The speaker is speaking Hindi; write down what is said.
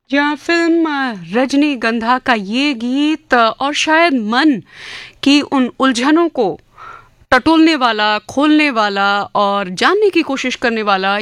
जहाँ फिल्म रजनीगंधा का ये गीत और शायद मन की उन उलझनों को टटोलने वाला, खोलने वाला और जानने की कोशिश करने वाला